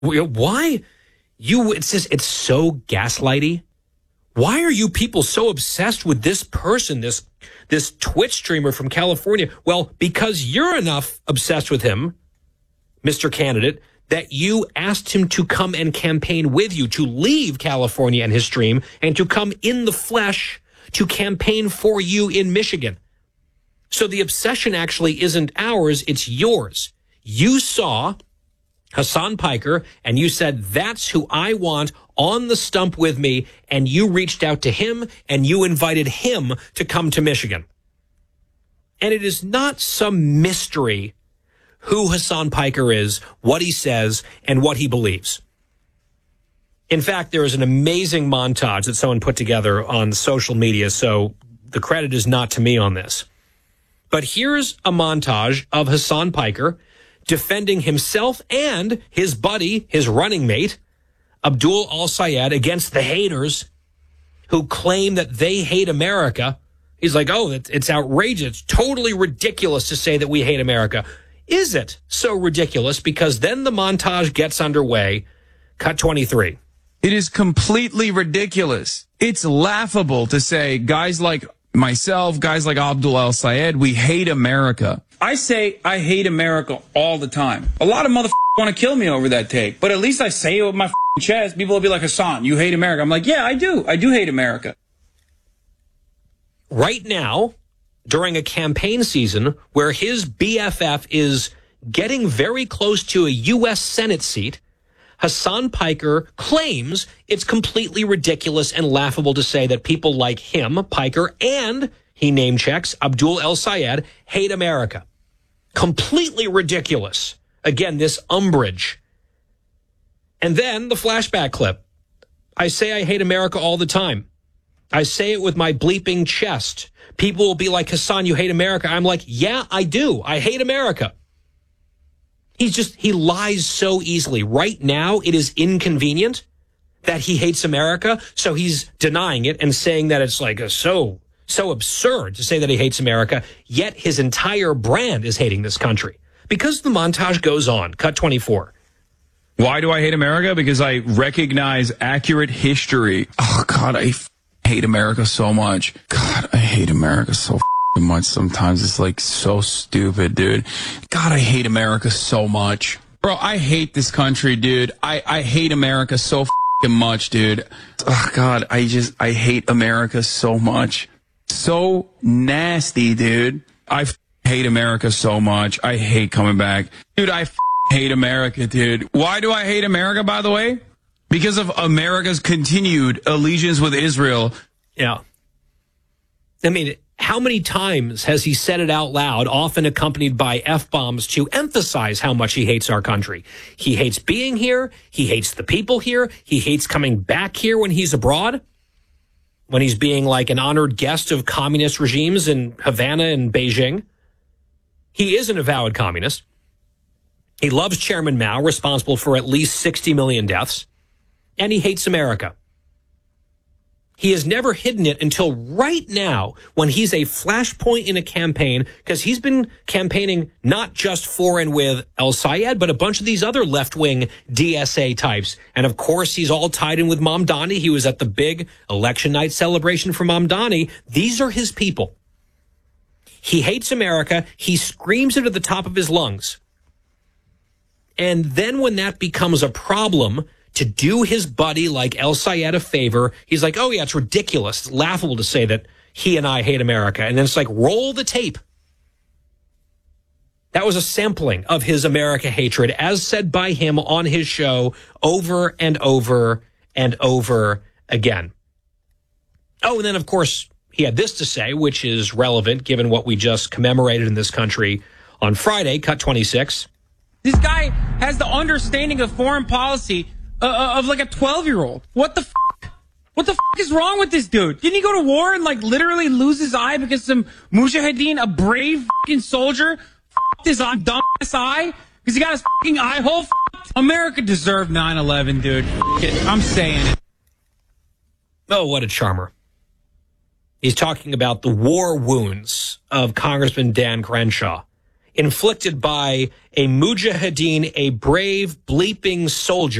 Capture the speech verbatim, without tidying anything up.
Why? You, it says it's so gaslighty. Why are you people so obsessed with this person, this this Twitch streamer from California? Well, because you're enough obsessed with him, Mister Candidate, that you asked him to come and campaign with you, to leave California and his stream, and to come in the flesh to campaign for you in Michigan. So the obsession actually isn't ours, it's yours. You saw Hasan Piker, and you said, that's who I want on the stump with me, and you reached out to him, and you invited him to come to Michigan. And it is not some mystery who Hasan Piker is, what he says, and what he believes. In fact, there is an amazing montage that someone put together on social media, so the credit is not to me on this. But here's a montage of Hasan Piker defending himself and his buddy, his running mate, Abdul Al-Sayed, against the haters who claim that they hate America. He's like, oh, it's outrageous. It's totally ridiculous to say that we hate America. Is it so ridiculous? Because then the montage gets underway. Cut twenty-three. It is completely ridiculous. It's laughable to say guys like myself, guys like Abdul Al-Sayed, we hate America. I say I hate America all the time. A lot of motherfuckers want to kill me over that take, but at least I say it with my chest. People will be like, Hasan, you hate America. I'm like, yeah, I do. I do hate America. Right now, during a campaign season where his B F F is getting very close to a U S Senate seat, Hasan Piker claims it's completely ridiculous and laughable to say that people like him, Piker, and he name checks Abdul El-Sayed, hate America. Completely ridiculous. Again, this umbrage. And then the flashback clip. I say I hate America all the time. I say it with my bleeping chest. People will be like, Hasan, you hate America. I'm like, yeah, I do. I hate America. He's just, he lies so easily. Right now, it is inconvenient that he hates America, so he's denying it and saying that it's like a so, so absurd to say that he hates America, yet his entire brand is hating this country. Because the montage goes on. Cut twenty-four. Why do I hate America? Because I recognize accurate history. Oh, God, I f- hate America so much. God, I hate America so f- much sometimes. It's like so stupid, dude. God, I hate America so much. Bro, I hate this country, dude. I, I hate America so f- much, dude. Oh, God, I just, I hate America so much. So nasty, dude. I f- hate America so much. I hate coming back. Dude, I f- hate America, dude. Why do I hate America, by the way? Because of America's continued allegiance with Israel. Yeah. I mean, how many times has he said it out loud, often accompanied by F-bombs, to emphasize how much he hates our country? He hates being here. He hates the people here. He hates coming back here when he's abroad, when he's being like an honored guest of communist regimes in Havana and Beijing. He is an avowed communist. He loves Chairman Mao, responsible for at least sixty million deaths. And he hates America. He has never hidden it until right now, when he's a flashpoint in a campaign, because he's been campaigning not just for and with El-Sayed, but a bunch of these other left-wing D S A types. And of course, he's all tied in with Mamdani. He was at the big election night celebration for Mamdani. These are his people. He hates America. He screams it at the top of his lungs. And then when that becomes a problem, to do his buddy like El-Sayed a favor, he's like, oh, yeah, it's ridiculous. It's laughable to say that he and I hate America. And then it's like, roll the tape. That was a sampling of his America hatred, as said by him on his show over and over and over again. Oh, and then, of course, he had this to say, which is relevant given what we just commemorated in this country on Friday, cut twenty-six. This guy has the understanding of foreign policy uh, of like a twelve-year-old. What the f***? What the f*** is wrong with this dude? Didn't he go to war and like literally lose his eye because some mujahideen, a brave f***ing soldier, f***ed his dumb ass eye? Because he got his f***ing eye hole f***ed? America deserved nine eleven, dude. I'm saying it. Oh, what a charmer. He's talking about the war wounds of Congressman Dan Crenshaw. inflicted by a mujahideen, a brave bleeping soldier